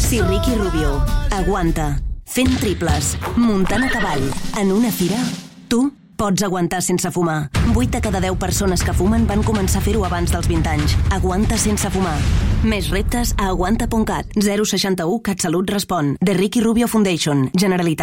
Si Ricky Rubio aguanta fent triples, muntant a cavall, en una fira, tu pots aguantar sense fumar. 8 de cada 10 persones que fumen van començar a fer-ho abans dels 20 anys. Aguanta sense fumar. Més reptes a aguanta.cat. 061 CatSalut respon. The Ricky Rubio Foundation. Generalitat